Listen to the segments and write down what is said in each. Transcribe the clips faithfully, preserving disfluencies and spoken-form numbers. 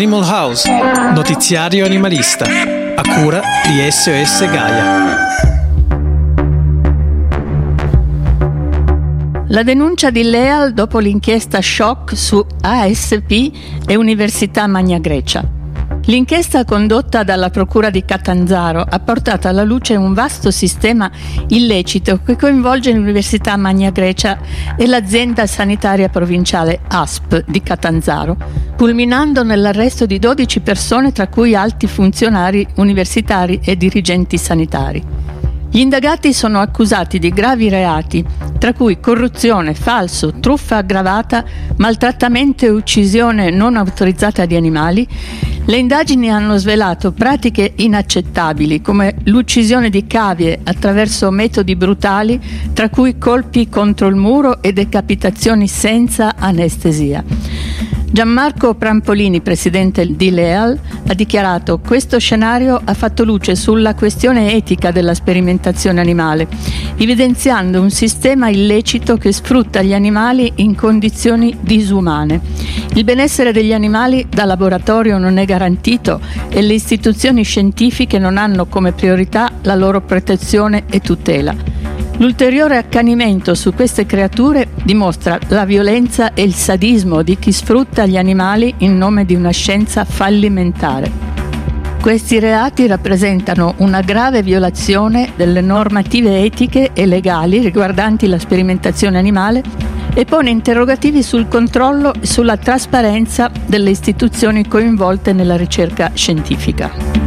Animal House, notiziario animalista, a cura di S O S Gaia. La denuncia di Leal dopo l'inchiesta shock su A S P e Università Magna Grecia. L'inchiesta condotta dalla Procura di Catanzaro ha portato alla luce un vasto sistema illecito che coinvolge l'Università Magna Grecia e l'azienda sanitaria provinciale A S P di Catanzaro, culminando nell'arresto di dodici persone, tra cui alti funzionari universitari e dirigenti sanitari. Gli indagati sono accusati di gravi reati, tra cui corruzione, falso, truffa aggravata, maltrattamento e uccisione non autorizzata di animali. Le indagini hanno svelato pratiche inaccettabili come l'uccisione di cavie attraverso metodi brutali, tra cui colpi contro il muro e decapitazioni senza anestesia. Gianmarco Prampolini, presidente di Leal, ha dichiarato: questo scenario ha fatto luce sulla questione etica della sperimentazione animale, evidenziando un sistema illecito che sfrutta gli animali in condizioni disumane. Il benessere degli animali da laboratorio non è garantito e le istituzioni scientifiche non hanno come priorità la loro protezione e tutela. L'ulteriore accanimento su queste creature dimostra la violenza e il sadismo di chi sfrutta gli animali in nome di una scienza fallimentare. Questi reati rappresentano una grave violazione delle normative etiche e legali riguardanti la sperimentazione animale e pone interrogativi sul controllo e sulla trasparenza delle istituzioni coinvolte nella ricerca scientifica.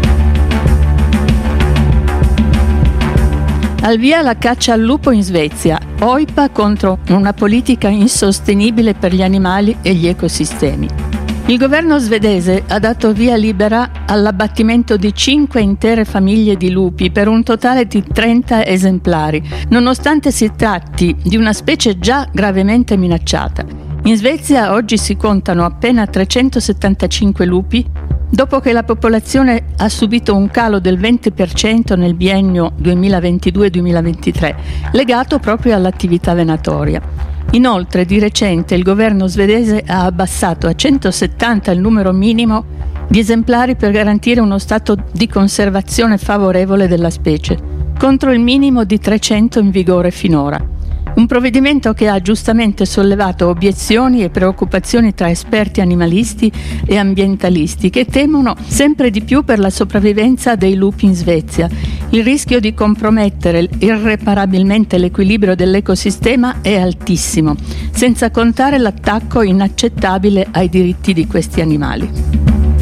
Al via la caccia al lupo in Svezia, O I P A contro una politica insostenibile per gli animali e gli ecosistemi. Il governo svedese ha dato via libera all'abbattimento di cinque intere famiglie di lupi per un totale di trenta esemplari, nonostante si tratti di una specie già gravemente minacciata. In Svezia oggi si contano appena trecentosettantacinque lupi, dopo che la popolazione ha subito un calo del venti per cento nel biennio duemilaventidue duemilaventitré, legato proprio all'attività venatoria. Inoltre, di recente il governo svedese ha abbassato a centosettanta il numero minimo di esemplari per garantire uno stato di conservazione favorevole della specie, contro il minimo di trecento in vigore finora. Un provvedimento che ha giustamente sollevato obiezioni e preoccupazioni tra esperti animalisti e ambientalisti che temono sempre di più per la sopravvivenza dei lupi in Svezia. Il rischio di compromettere irreparabilmente l'equilibrio dell'ecosistema è altissimo, senza contare l'attacco inaccettabile ai diritti di questi animali.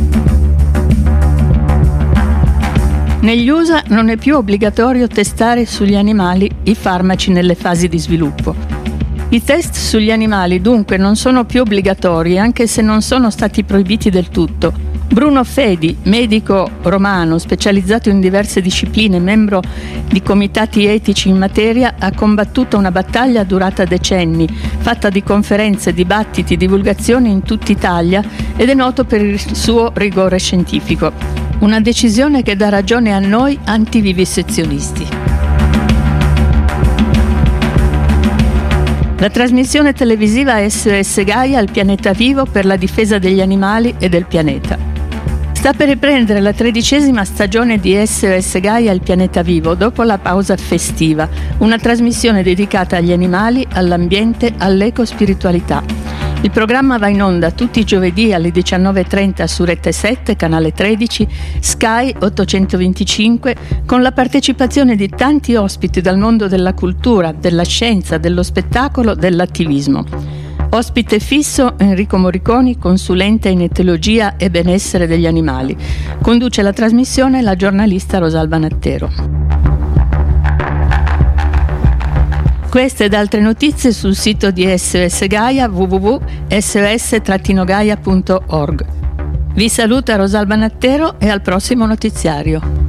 Negli U S A non è più obbligatorio testare sugli animali i farmaci nelle fasi di sviluppo. I test sugli animali dunque non sono più obbligatori, anche se non sono stati proibiti del tutto. Bruno Fedi, medico romano specializzato in diverse discipline, membro di comitati etici in materia, ha combattuto una battaglia durata decenni, fatta di conferenze, dibattiti, divulgazioni in tutta Italia ed è noto per il suo rigore scientifico. Una decisione che dà ragione a noi antivivisezionisti. La trasmissione televisiva S O S Gaia, il pianeta vivo per la difesa degli animali e del pianeta. Sta per riprendere la tredicesima stagione di S O S Gaia, il pianeta vivo, dopo la pausa festiva, una trasmissione dedicata agli animali, all'ambiente, all'ecospiritualità. Il programma va in onda tutti i giovedì alle diciannove e trenta su Rete sette, canale tredici, Sky ottocentoventicinque, con la partecipazione di tanti ospiti dal mondo della cultura, della scienza, dello spettacolo, dell'attivismo. Ospite fisso Enrico Morriconi, consulente in etologia e benessere degli animali. Conduce la trasmissione la giornalista Rosalba Nattero. Queste ed altre notizie sul sito di S O S Gaia w w w punto s o s gaia punto org. Vi saluta Rosalba Nattero e al prossimo notiziario.